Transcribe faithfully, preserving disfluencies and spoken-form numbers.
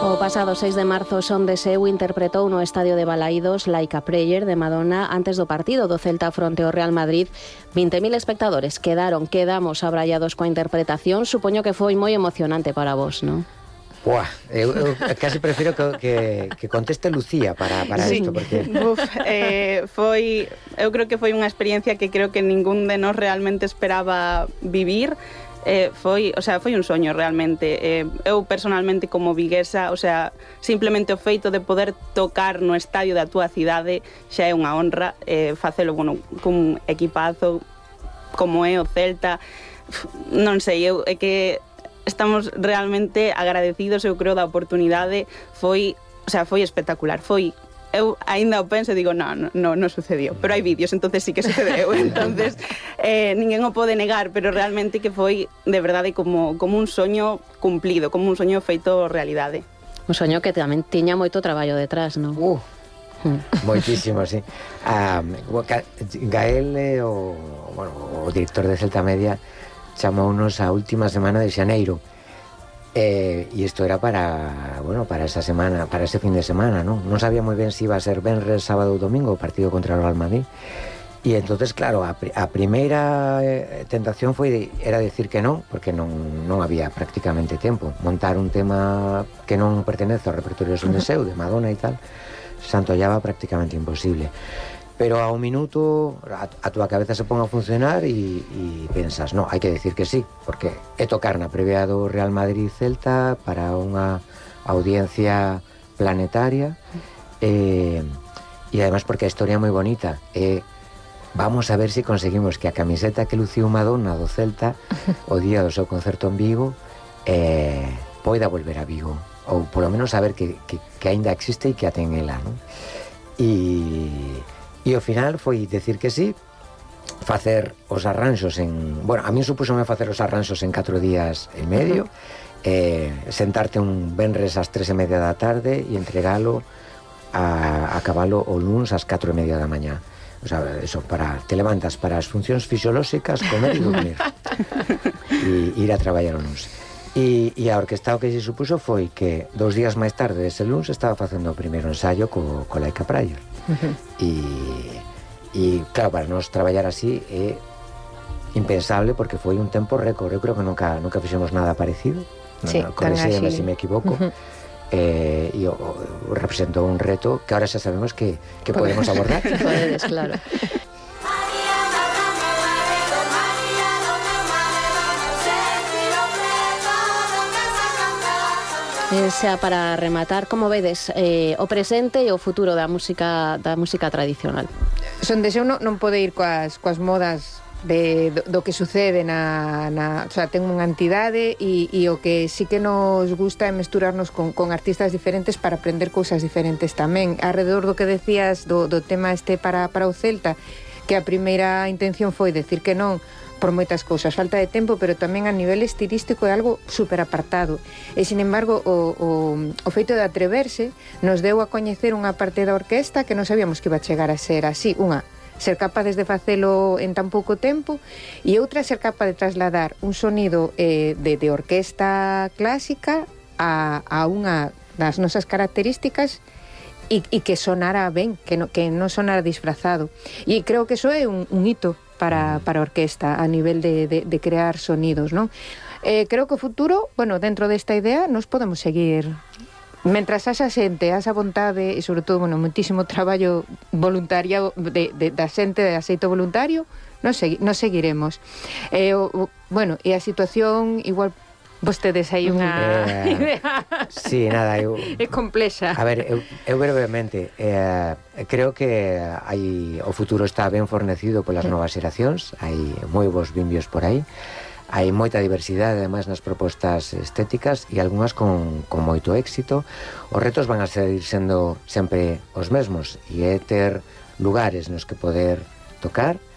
O pasado seis de marzo Son de Seu interpretou no estadio de Balaídos Like a Prayer de Madonna antes do partido do Celta fronte ao Real Madrid. vinte mil espectadores quedaron, quedamos abrallados coa interpretación. Supoño que foi moi emocionante para vos, non? Buah, eu, eu casi prefiro que, que, que conteste Lucía para, para sí. isto, porque... Uf, eh, foi, eu creo que foi unha experiencia que creo que ningún de nós realmente esperaba vivir. Eh, foi, o sea, foi un soño realmente. Eh, eu personalmente como viguesa, o sea, simplemente o feito de poder tocar no estadio da túa cidade xa é unha honra. Eh, facelo, bueno, cun equipazo como é o Celta, non sei, eu é que estamos realmente agradecidos, eu creo, da oportunidade. Foi, o sea, foi espectacular. Foi, eu aínda o penso e digo, non, non, non sucedió, pero hai vídeos, entonces sí que sucedeu. Entonces, eh, ninguén o pode negar, pero realmente que foi de verdade como, como un soño cumplido, como un soño feito realidade. Un soño que tamén tiña moito traballo detrás, non? Uh, mm. Moitísimo, sí. Um, Gael, eh, o, bueno, o director de Celta Media, chamounos a última semana de xaneiro. Eh, e isto era para, bueno, para esa semana, para ese fin de semana, ¿no? Non sabía moi ben se iba a ser venres, sábado ou domingo o partido contra o Real Madrid. E entonces, claro, a, a primeira eh, tentación foi de, era decir que non, porque non, non había prácticamente tempo. Montar un tema que non pertenece ao repertorio de Son de Seu, de Madonna e tal, se antollaba prácticamente imposible. Pero a un minuto a, a túa cabeza se pon a funcionar e, e pensas, no, hai que decir que sí, porque é tocar na previa do Real Madrid-Celta para unha audiencia planetaria, eh, e además porque a historia é moi bonita. Eh, vamos a ver se si conseguimos que a camiseta que luciu Madonna do Celta o día do seu concerto en Vigo eh, poida volver a Vigo, ou polo menos saber que, que, que aínda existe e que a ten ela, non? E... E ao final foi decir que sí, facer os arranxos en... Bueno, a mí supúsome facer os arranxos en catro días e medio, uh-huh. eh, sentarte un venres ás tres e media da tarde e entregalo a, a cabalo o luns ás catro e media da mañá. O sea, eso, para, te levantas para as funcións fisiolóxicas, comer e dormir. E ir a traballar o luns. E, e a orquesta o que se supuso foi que dos días máis tarde dese luns estaba facendo o primeiro ensayo co, co Like a Prayer. Uh-huh. E, e claro, para nós traballar así é impensable porque foi un tempo récord. Eu creo que nunca, nunca fixemos nada parecido. Sí, no, correxéme se me equivoco. Uh-huh. eh, e o, o representou un reto que ahora xa sabemos que, que podemos abordar. Podedes, claro. E xa para rematar, como vedes eh, o presente e o futuro da música da música tradicional? Son de Seu non, non pode ir coas, coas modas de, do, do que sucede na, na, o sea, ten unha entidade e, e o que sí que nos gusta é mesturarnos con, con artistas diferentes para aprender cousas diferentes tamén. Arredor do que decías do, do tema este para, para o Celta, que a primeira intención foi decir que non por moitas cousas, falta de tempo, pero tamén a nivel estilístico é algo super apartado. E, sin embargo, o, o, o feito de atreverse nos deu a coñecer unha parte da orquesta que non sabíamos que iba a chegar a ser así. Unha, ser capaces de facelo en tan pouco tempo, e outra, ser capaz de trasladar un sonido eh, de, de orquesta clásica a, a unha das nosas características e, e que sonara ben, que non, que non sonara disfrazado. E creo que iso é un, un hito para, para a orquesta a nivel de, de, de crear sonidos, non? Eh, creo que o futuro, bueno, dentro desta idea nos podemos seguir mentras haxa xente, haxa vontade e sobre todo, bueno, muitísimo traballo voluntario de, de, da xente de aceito voluntario, nos, segui, nos seguiremos. Eh, o, o, bueno, e a situación igual vostedes hai unha eh, idea. Sí, nada, eu... é complexa. A ver, eu, eu brevemente, eh, creo que hai, o futuro está ben fornecido polas novas xeracións, hai moi bons bimbios por aí, hai moita diversidade, ademais, nas propostas estéticas e algunhas con, con moito éxito. Os retos van a seguir sendo sempre os mesmos e é ter lugares nos que poder tocar,